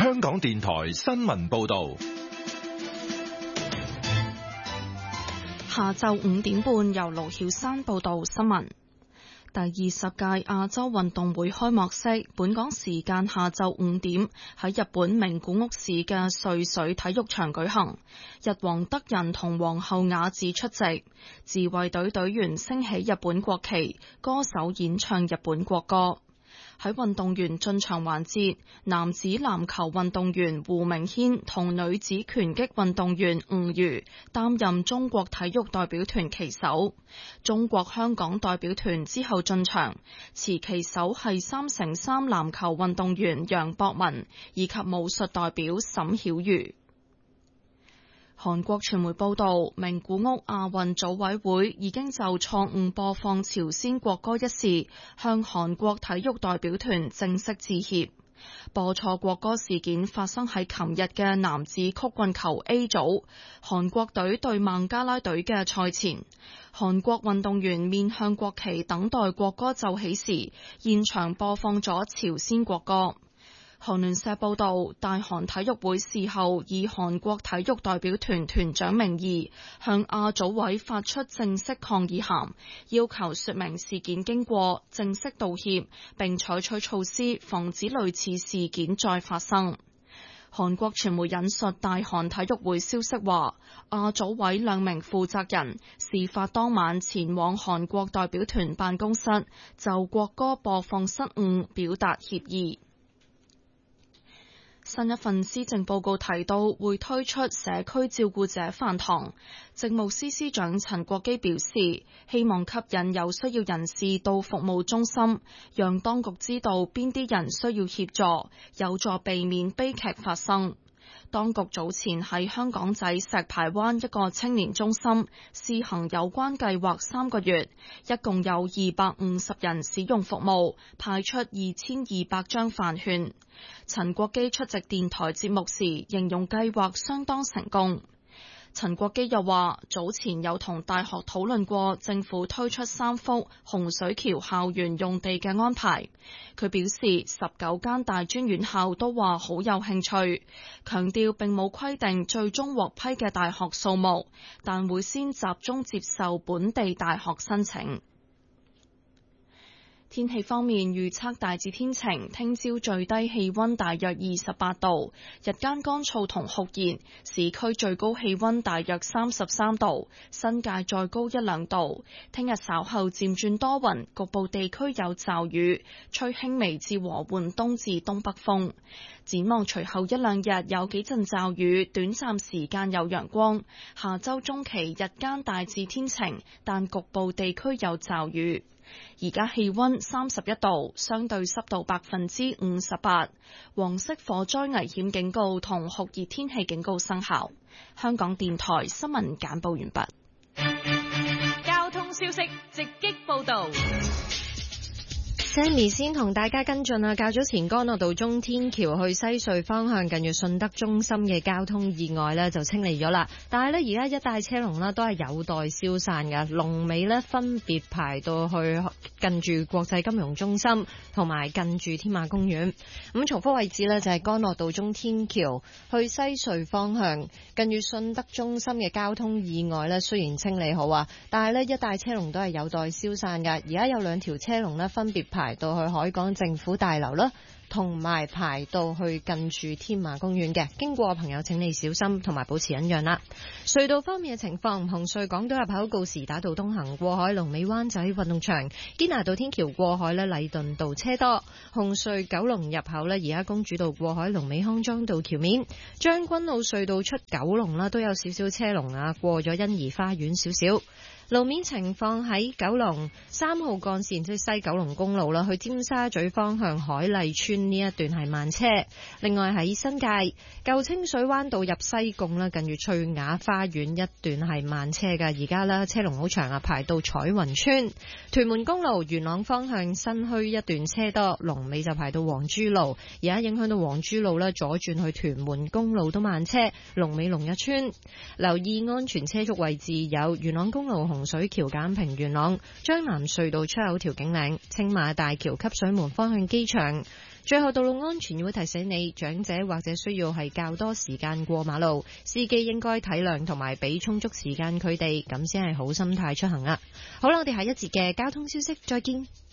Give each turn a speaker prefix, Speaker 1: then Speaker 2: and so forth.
Speaker 1: 香港電台新聞報道。
Speaker 2: 下晝5點半，由盧曉珊報道新聞。第20屆亞洲運動會開幕式，本港時間下晝5點喺日本名古屋市嘅瑞水體育場舉行。日皇德仁同皇后雅子出席，自衛隊隊員升起日本國旗，歌手演唱日本國歌。喺運動員進場環節，男子籃球運動員胡明軒同女子拳擊運動員吳瑜擔任中國體育代表團旗手。中國香港代表團之後進場，持旗手係3×3籃球運動員楊博文以及武術代表沈曉瑜。韓國傳媒報道，名古屋亞運組委會已經就錯誤播放朝鮮國歌一事向韓國體育代表團正式致歉。播錯國歌事件發生喺琴日嘅男子曲棍球 A 組，韓國隊對孟加拉隊嘅賽前，韓國運動員面向國旗等待國歌奏起時，現場播放咗朝鮮國歌。韓聯社報道，大韓體育會事後以韓國體育代表團團長名義向亞組委發出正式抗議函，要求說明事件經過，正式道歉，並採取措施防止類似事件再發生。韓國傳媒引述大韓體育會消息話，亞組委2名負責人事發當晚前往韓國代表團辦公室，就國歌播放失誤表達歉意。新一份施政報告提到會推出社區照顧者飯堂，政務司司長陳國基表示，希望吸引有需要人士到服務中心，讓當局知道邊啲人需要協助，有助避免悲劇發生。當局早前喺香港仔石排灣一個青年中心試行有關計劃3個月，一共有250人使用服務，派出2200張飯券。陳國基出席電台節目時形容計劃相當成功。陳國基又話，早前有同大學討論過政府推出3幅洪水橋校園用地嘅安排。佢表示19間大專院校都話好有興趣，強調並冇規定最終獲批嘅大學數目，但會先集中接受本地大學申請。天氣方面預測大致天晴，聽朝最低氣溫大約28度，日間乾燥同酷熱，市區最高氣溫大約33度，新界再高1-2度。聽日稍後漸轉多雲，局部地區有驟雨，吹輕微至和緩東至東北風。展望隨後1-2日有幾陣驟雨，短暫時間有陽光。下周中期日間大致天晴，但局部地區有驟雨。而家氣溫31度，相對濕度58%，黃色火災危險警告同酷熱天氣警告生效。香港電台新聞簡報完畢。
Speaker 3: 交通消息直擊報道。
Speaker 4: Sammy 先同大家跟進啊，較早前干諾道中天橋去西隧方向近住順德中心嘅交通意外呢就清理咗啦，但係呢，而家一帶車龍呢都係有待消散嘅，龍尾呢分別排到去近住國際金融中心同埋近住天馬公園。咁重複位置呢，就係干諾道中天橋去西隧方向近住順德中心嘅交通意外呢，雖然清理好啊，但係呢，一帶車龍都係有待消散嘅，而家有2條車龍呢分別排到去海港政府大樓啦，同埋排到去近住天馬公園嘅，經過朋友請你小心同埋保持忍讓啦。隧道方面嘅情況，紅隧港島入口告士打道東行過海，龍尾灣仔運動場堅拿道天橋過海呢，禮頓道車多。紅隧九龍入口呢，而家公主道過海，龍尾康莊道橋面。將軍澳隧道出九龍啦，都有少少車龍啊，過咗欣怡花園少少。路面情況喺九龍3號幹線，即係西九龍公路啦，去尖沙咀方向海麗村呢一段係慢車。另外喺新界舊清水灣道入西貢啦，近住翠雅花園一段係慢車㗎，而家啦車龍好長啊，排到彩雲村。屯門公路元朗方向新墟一段車多，龍尾就排到黃珠路，而家影響到黃珠路啦，左轉去屯門公路都慢車，龍尾龍日村。留意安全車速位置有元朗公路洪水橋簡平元朗、將南隧道出口調景嶺、青馬大橋汲水門方向機場、 最後，道路安全會提醒你，長者或者需要係較多時間過馬路，司機應該體諒同埋俾充足時間佢哋，咁先係好心態出行啊！好啦，我哋下一節嘅交通消息再見。